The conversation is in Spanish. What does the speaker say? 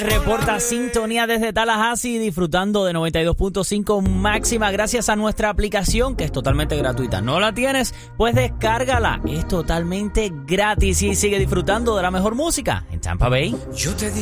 Reporta sintonía desde Tallahassee, disfrutando de 92.5 máxima gracias a nuestra aplicación, que es totalmente gratuita. ¿No la tienes? Pues descárgala. Es totalmente gratis y sigue disfrutando de la mejor música en Tampa Bay. Yo te